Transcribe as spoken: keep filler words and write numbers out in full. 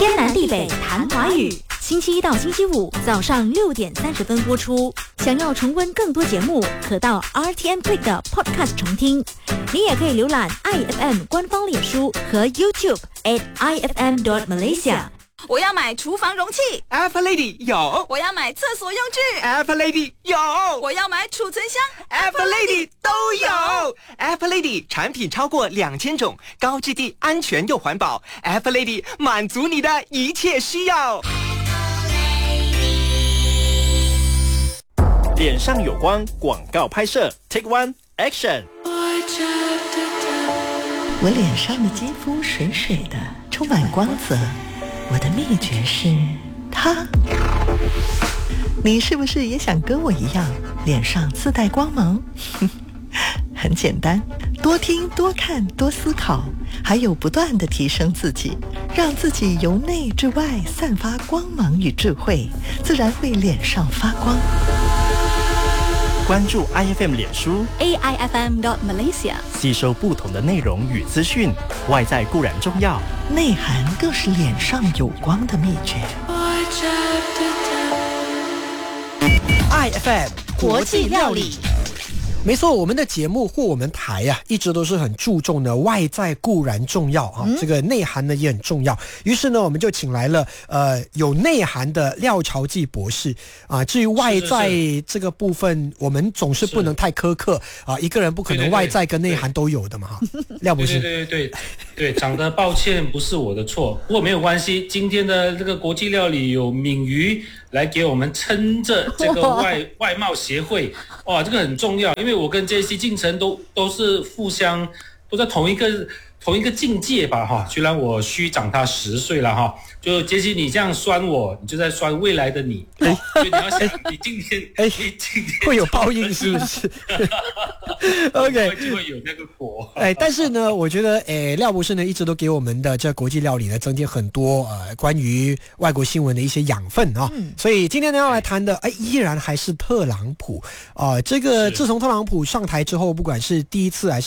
天南地北谈华语，星期一到星期五早上六点三十分播出。想要重温更多节目，可到 R T M Click 的 Podcast 重听。你也可以浏览 I F M 官方脸书和 YouTube at I F M dot Malaysia。 我要买厨房容器 Apple Lady 有， 我要买厕所用具 Apple Lady 有， 我要买储存箱 Apple Lady 都有。Apple Lady 产品超过两千种，高质地、安全又环保。Apple Lady 满足你的一切需要。 脸上有光广告拍摄 Take One Action。 我脸上的肌肤水水的，充满光泽。我的秘诀是它。你是不是也想跟我一样，脸上自带光芒？很简单，多听、多看、多思考，还有不断地提升自己，让自己由内至外散发光芒与智慧，自然会脸上发光。 关注 I F M 脸书 A I F M dot Malaysia， 吸收不同的内容与资讯。外在固然重要， 内涵更是脸上有光的秘诀。 I F M 国际料理。 没错，我们的节目或我们台呀、啊，一直都是很注重的，外在固然重要啊，嗯、这个内涵呢也很重要。于是呢，我们就请来了呃有内涵的廖朝记博士啊。至于外在这个部分，是是是我们总是不能太苛刻啊，一个人不可能外在跟内涵都有的嘛哈。廖博士， 对对对对对，长得抱歉不是我的错，不过没有关系。今天的这个国际料理有敏瑜来给我们撑着这个外外贸协会，哇，这个很重要，因为我跟 J C 进程都都是互相都在同一个同一个境界吧哈，虽然我虚长他十岁了哈，就杰西你这样酸我，你就在酸未来的你，哦、所以你要想你今天哎，你今天会有报应是不是？OK， 就会有那个果。 哎，但是呢，我觉得哎，廖博士呢一直都给我们的这国际料理呢增添很多呃关于外国新闻的一些养分啊、嗯，所以今天呢要来谈的哎，依然还是特朗普啊、呃，这个自从特朗普上台之后，不管是第一次还是